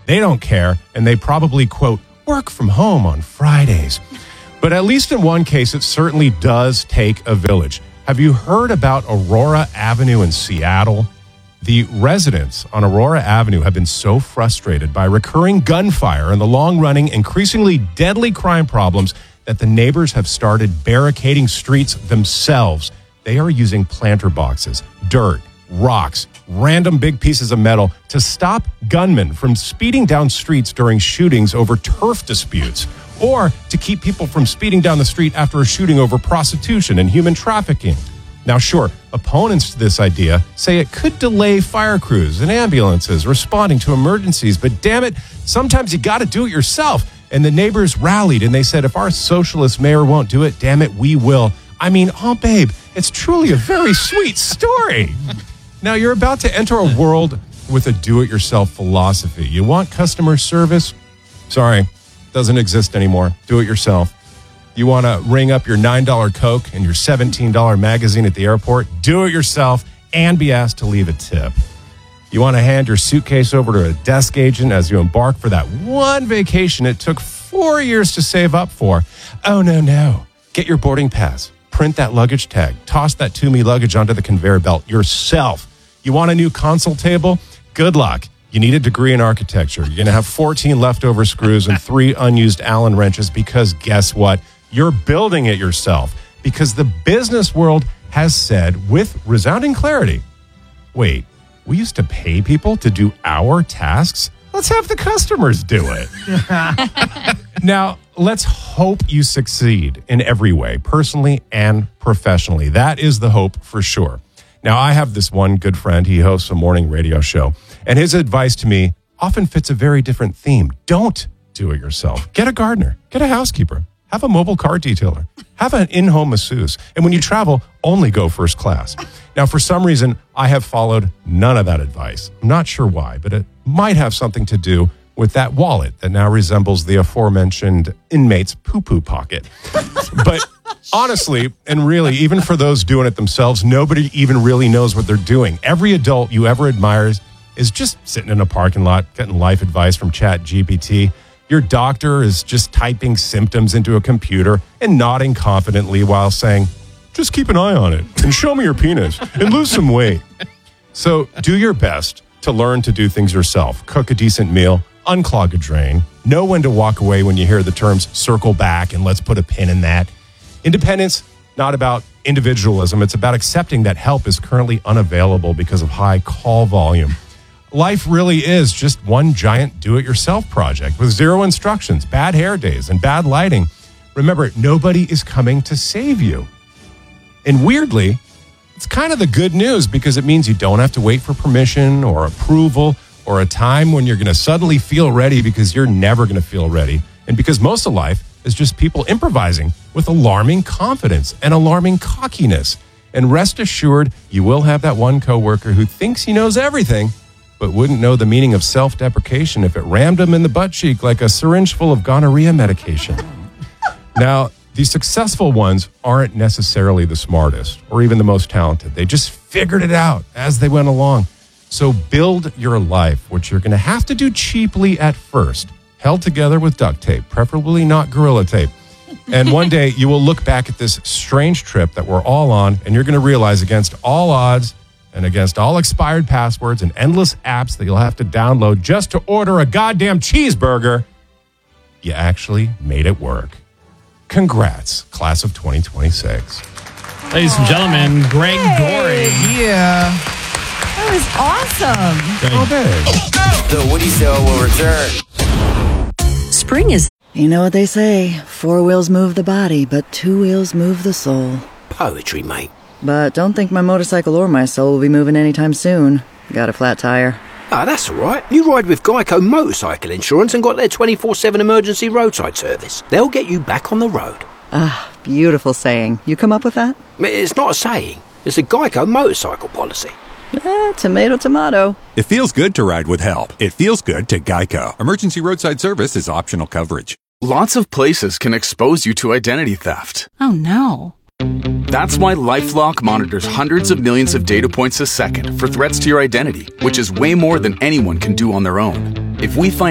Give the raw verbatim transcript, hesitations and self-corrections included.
They don't care, and they probably, quote, work from home on Fridays. But at least in one case, it certainly does take a village. Have you heard about Aurora Avenue in Seattle? The residents on Aurora Avenue have been so frustrated by recurring gunfire and the long-running, increasingly deadly crime problems that the neighbors have started barricading streets themselves. They are using planter boxes, dirt, rocks, random big pieces of metal to stop gunmen from speeding down streets during shootings over turf disputes, or to keep people from speeding down the street after a shooting over prostitution and human trafficking. Now, sure, opponents to this idea say it could delay fire crews and ambulances responding to emergencies, but damn it, sometimes you got to do it yourself. And the neighbors rallied and they said, if our socialist mayor won't do it, damn it, we will. I mean, oh, babe, it's truly a very sweet story. Now, you're about to enter a world with a do-it-yourself philosophy. You want customer service? Sorry, doesn't exist anymore. Do it yourself. You want to ring up your nine dollar Coke and your seventeen dollar magazine at the airport? Do it yourself and be asked to leave a tip. You want to hand your suitcase over to a desk agent as you embark for that one vacation it took four years to save up for? Oh, no, no. Get your boarding pass. Print that luggage tag. Toss that Toomey luggage onto the conveyor belt yourself. You want a new console table? Good luck. You need a degree in architecture. You're going to have fourteen leftover screws and three unused Allen wrenches because guess what? You're building it yourself because the business world has said with resounding clarity, wait, we used to pay people to do our tasks? Let's have the customers do it. Now, let's hope you succeed in every way, personally and professionally. That is the hope for sure. Now, I have this one good friend. He hosts a morning radio show, and his advice to me often fits a very different theme. Don't do it yourself. Get a gardener. Get a housekeeper. Have a mobile car detailer. Have an in-home masseuse. And when you travel, only go first class. Now, for some reason, I have followed none of that advice. I'm not sure why, but it might have something to do with that wallet that now resembles the aforementioned inmate's poo-poo pocket. But honestly, and really, even for those doing it themselves, nobody even really knows what they're doing. Every adult you ever admires is just sitting in a parking lot getting life advice from Chat G P T. Your doctor is just typing symptoms into a computer and nodding confidently while saying, just keep an eye on it and show me your penis and lose some weight. So do your best to learn to do things yourself. Cook a decent meal, unclog a drain, know when to walk away when you hear the terms circle back and let's put a pin in that. Independence, not about individualism. It's about accepting that help is currently unavailable because of high call volume. Life really is just one giant do-it-yourself project with zero instructions, bad hair days, and bad lighting. Remember, nobody is coming to save you. And weirdly, it's kind of the good news because it means you don't have to wait for permission or approval or a time when you're going to suddenly feel ready because you're never going to feel ready. And because most of life is just people improvising with alarming confidence and alarming cockiness. And rest assured, you will have that one coworker who thinks he knows everything, but wouldn't know the meaning of self-deprecation if it rammed him in the butt cheek like a syringe full of gonorrhea medication. Now, the successful ones aren't necessarily the smartest or even the most talented. They just figured it out as they went along. So build your life, which you're going to have to do cheaply at first, held together with duct tape, preferably not Gorilla Tape. And one day you will look back at this strange trip that we're all on, and you're going to realize against all odds and against all expired passwords and endless apps that you'll have to download just to order a goddamn cheeseburger, you actually made it work. Congrats, class of twenty twenty-six. Ladies and gentlemen, Greg Hey. Gorey. Yeah. That was awesome. Oh, babe. The Woody Show will return. Spring is... You know what they say, four wheels move the body, but two wheels move the soul. Poetry, mate. But don't think my motorcycle or my soul will be moving anytime soon. Got a flat tire. Ah, that's all right. You ride with Geico Motorcycle Insurance and got their twenty-four seven emergency roadside service. They'll get you back on the road. Ah, beautiful saying. You come up with that? It's not a saying. It's a Geico motorcycle policy. Eh, tomato, tomato. It feels good to ride with help. It feels good to Geico. Emergency roadside service is optional coverage. Lots of places can expose you to identity theft. Oh, no. That's why LifeLock monitors hundreds of millions of data points a second for threats to your identity, which is way more than anyone can do on their own. If we find